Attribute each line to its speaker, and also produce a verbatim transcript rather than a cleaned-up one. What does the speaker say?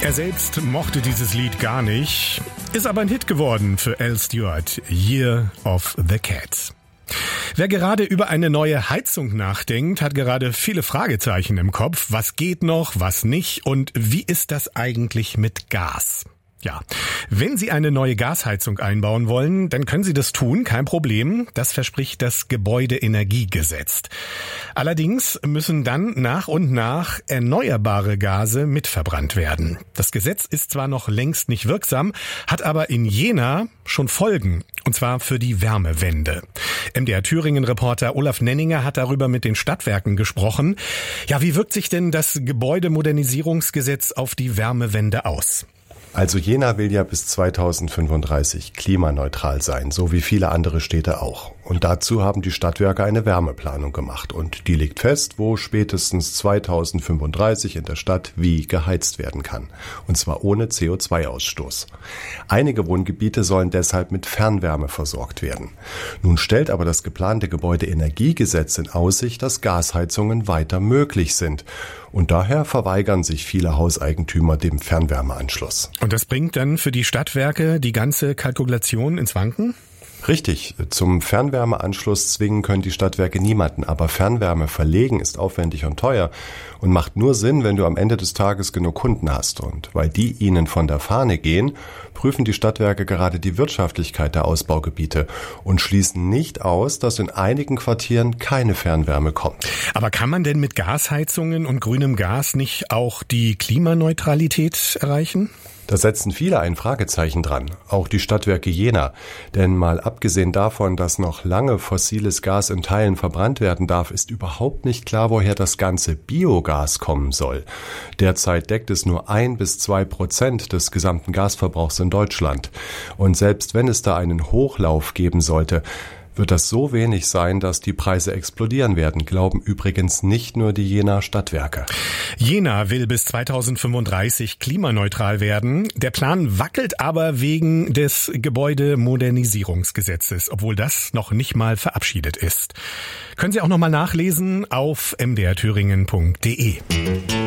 Speaker 1: Er selbst mochte dieses Lied gar nicht, ist aber ein Hit geworden für Al Stewart, Year of the Cat. Wer gerade über eine neue Heizung nachdenkt, hat gerade viele Fragezeichen im Kopf. Was geht noch, was nicht und wie ist das eigentlich mit Gas? Ja, wenn Sie eine neue Gasheizung einbauen wollen, dann können Sie das tun, kein Problem. Das verspricht das Gebäudeenergiegesetz. Allerdings müssen dann nach und nach erneuerbare Gase mitverbrannt werden. Das Gesetz ist zwar noch längst nicht wirksam, hat aber in Jena schon Folgen, und zwar für die Wärmewende. M D R Thüringen-Reporter Olaf Nenninger hat darüber mit den Stadtwerken gesprochen. Ja, wie wirkt sich denn das Gebäudemodernisierungsgesetz auf die Wärmewende aus?
Speaker 2: Also Jena will ja bis zweitausendfünfunddreißig klimaneutral sein, so wie viele andere Städte auch. Und dazu haben die Stadtwerke eine Wärmeplanung gemacht. Und die legt fest, wo spätestens zweitausendfünfunddreißig in der Stadt wie geheizt werden kann. Und zwar ohne C O zwei Ausstoß. Einige Wohngebiete sollen deshalb mit Fernwärme versorgt werden. Nun stellt aber das geplante Gebäudeenergiegesetz in Aussicht, dass Gasheizungen weiter möglich sind. Und daher verweigern sich viele Hauseigentümer dem Fernwärmeanschluss.
Speaker 1: Und das bringt dann für die Stadtwerke die ganze Kalkulation ins Wanken?
Speaker 2: Richtig, zum Fernwärmeanschluss zwingen können die Stadtwerke niemanden, aber Fernwärme verlegen ist aufwendig und teuer und macht nur Sinn, wenn du am Ende des Tages genug Kunden hast. Und weil die ihnen von der Fahne gehen, prüfen die Stadtwerke gerade die Wirtschaftlichkeit der Ausbaugebiete und schließen nicht aus, dass in einigen Quartieren keine Fernwärme kommt.
Speaker 1: Aber kann man denn mit Gasheizungen und grünem Gas nicht auch die Klimaneutralität erreichen?
Speaker 2: Da setzen viele ein Fragezeichen dran, auch die Stadtwerke Jena. Denn mal abgesehen davon, dass noch lange fossiles Gas in Teilen verbrannt werden darf, ist überhaupt nicht klar, woher das ganze Biogas kommen soll. Derzeit deckt es nur ein bis zwei Prozent des gesamten Gasverbrauchs in Deutschland. Und selbst wenn es da einen Hochlauf geben sollte, wird das so wenig sein, dass die Preise explodieren werden, glauben übrigens nicht nur die Jenaer Stadtwerke.
Speaker 1: Jena will bis zweitausendfünfunddreißig klimaneutral werden. Der Plan wackelt aber wegen des Gebäudemodernisierungsgesetzes, obwohl das noch nicht mal verabschiedet ist. Können Sie auch noch mal nachlesen auf m d r thüringen punkt d e.